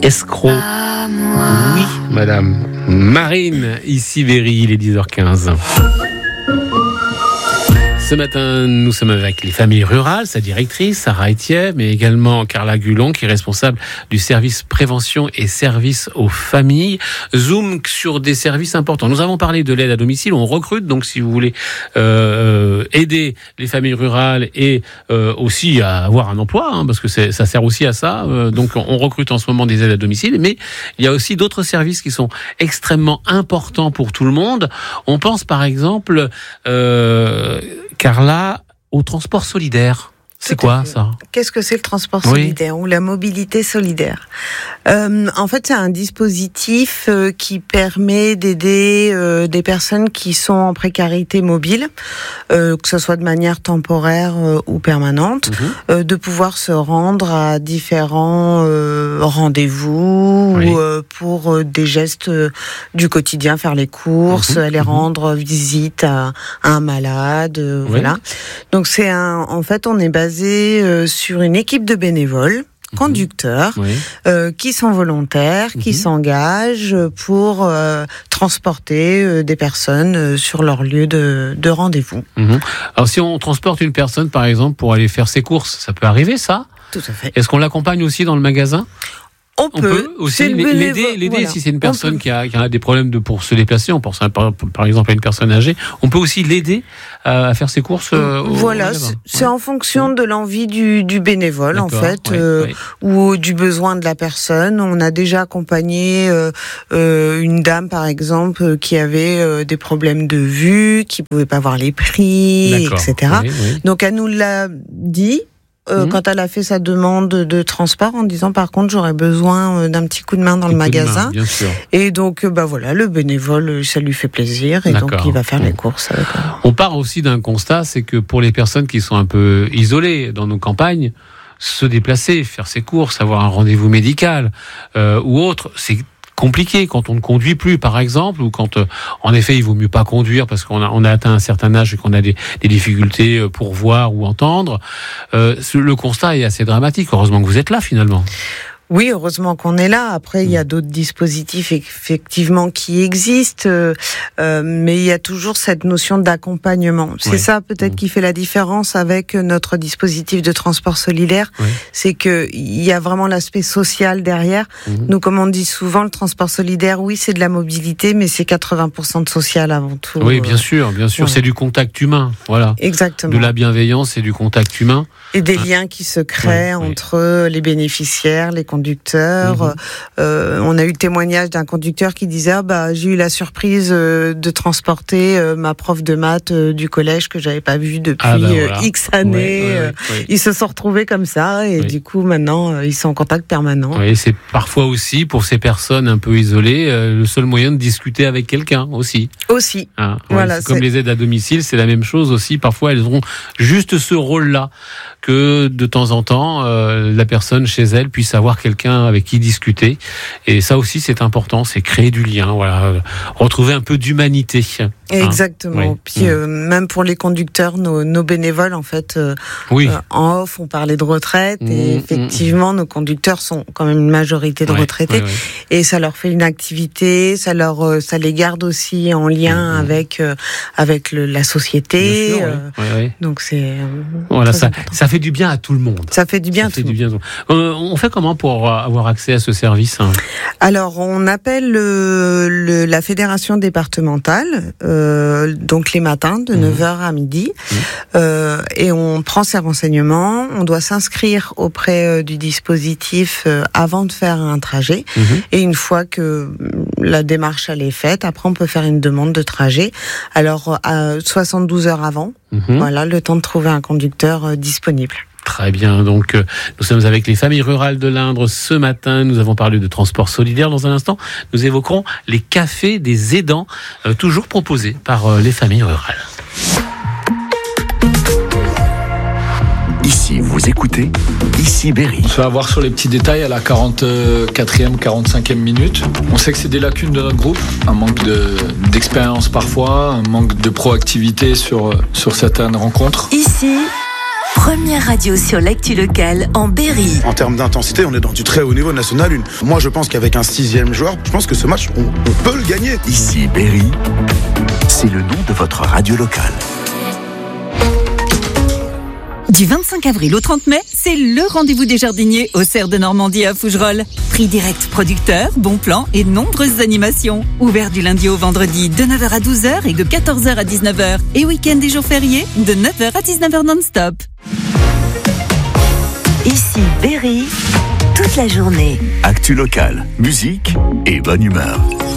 escrocs. Oui, madame. Marine, ici Berry, il est 10h15. Ce matin, nous sommes avec les familles rurales, sa directrice, Sarah Etienne, mais également Carla Gulon, qui est responsable du service prévention et service aux familles. Zoom sur des services importants. Nous avons parlé de l'aide à domicile, on recrute, donc si vous voulez aider les familles rurales et aussi à avoir un emploi, parce que ça sert aussi à ça. Donc on recrute en ce moment des aides à domicile, mais il y a aussi d'autres services qui sont extrêmement importants pour tout le monde. On pense par exemple... Carla, au transport solidaire. C'est quoi ça ? Qu'est-ce que c'est le transport solidaire ou la mobilité solidaire ? En fait, c'est un dispositif qui permet d'aider des personnes qui sont en précarité mobile, que ce soit de manière temporaire ou permanente, de pouvoir se rendre à différents rendez-vous ou pour des gestes du quotidien, faire les courses, aller rendre visite à un malade, voilà. Donc en fait, on est basé sur une équipe de bénévoles, conducteurs, qui sont volontaires, qui s'engagent pour transporter des personnes sur leur lieu de rendez-vous. Alors si on transporte une personne, par exemple, pour aller faire ses courses, ça peut arriver, ça ? Tout à fait. Est-ce qu'on l'accompagne aussi dans le magasin ? On peut aussi l'aider voilà. Si c'est une personne qui a des problèmes pour se déplacer, on pense par exemple à une personne âgée, on peut aussi l'aider à faire ses courses. Voilà, c'est en fonction de l'envie du bénévole en fait, ou du besoin de la personne. On a déjà accompagné une dame par exemple qui avait des problèmes de vue, qui pouvait pas voir les prix, etc. Donc elle nous l'a dit. Quand elle a fait sa demande de transport en disant par contre j'aurais besoin d'un petit coup de main dans le magasin, bien sûr. Et donc voilà, le bénévole ça lui fait plaisir et donc il va faire les courses avec elle. On part aussi d'un constat, c'est que pour les personnes qui sont un peu isolées dans nos campagnes, se déplacer, faire ses courses, avoir un rendez-vous médical ou autre, c'est compliqué quand on ne conduit plus, par exemple, ou quand, en effet, il vaut mieux pas conduire parce qu'on a atteint un certain âge et qu'on a des difficultés pour voir ou entendre. Le constat est assez dramatique. Heureusement que vous êtes là, finalement. Oui, heureusement qu'on est là. Après, il y a d'autres dispositifs effectivement qui existent, mais il y a toujours cette notion d'accompagnement. C'est ça peut-être qui fait la différence avec notre dispositif de transport solidaire. C'est que il y a vraiment l'aspect social derrière. Nous, comme on dit souvent, le transport solidaire, oui, c'est de la mobilité, mais c'est 80% de social avant tout. Oui, bien sûr. C'est du contact humain. Voilà. Exactement. De la bienveillance et du contact humain. Et des liens qui se créent entre les bénéficiaires, les conducteurs. On a eu le témoignage d'un conducteur qui disait j'ai eu la surprise de transporter ma prof de maths du collège que j'avais pas vue depuis X années. Ils se sont retrouvés comme ça et du coup maintenant ils sont en contact permanent. Oui, c'est parfois aussi pour ces personnes un peu isolées le seul moyen de discuter avec quelqu'un aussi. Voilà, comme les aides à domicile, c'est la même chose aussi. Parfois elles auront juste ce rôle-là, que de temps en temps la personne chez elle puisse avoir quelqu'un avec qui discuter, et ça aussi c'est important, c'est créer du lien, retrouver un peu d'humanité. Exactement. Puis même pour les conducteurs, nos bénévoles en fait, en off on parlait de retraite et effectivement nos conducteurs sont quand même une majorité de retraités et ça leur fait une activité, ça les garde aussi en lien avec la société. Donc c'est ça fait du bien à tout le monde. Ça fait du bien à tout le monde. On fait comment pour avoir accès à ce service ? Alors on appelle la fédération départementale donc les matins de 9h à midi et on prend ses renseignements, on doit s'inscrire auprès du dispositif avant de faire un trajet et une fois que la démarche elle est faite, après on peut faire une demande de trajet. Alors à 72 heures avant, voilà, le temps de trouver un conducteur disponible. Très bien, donc nous sommes avec les familles rurales de l'Indre ce matin. Nous avons parlé de transport solidaire. Dans un instant, nous évoquerons les cafés des aidants, toujours proposés par les familles rurales. Ici, vous écoutez, ici Berry. On peut avoir sur les petits détails à la 44e, 45e minute. On sait que c'est des lacunes de notre groupe, un manque d'expérience parfois, un manque de proactivité sur certaines rencontres. Ici, première radio sur l'actu locale en Berry. En termes d'intensité, on est dans du très haut niveau national 1. Moi, je pense qu'avec un 6e joueur, je pense que ce match, on peut le gagner. Ici Berry, c'est le nom de votre radio locale. Du 25 avril au 30 mai, c'est le rendez-vous des jardiniers au Cerf de Normandie à Fougerolles. Prix direct producteur, bons plans et nombreuses animations. Ouvert du lundi au vendredi de 9h à 12h et de 14h à 19h. Et week-end et jours fériés de 9h à 19h non-stop. Ici Berry, toute la journée. Actu locale, musique et bonne humeur.